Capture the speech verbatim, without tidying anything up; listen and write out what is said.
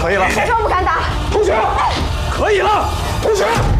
可以了。 为什么不敢打？ 同学，可以了，同学。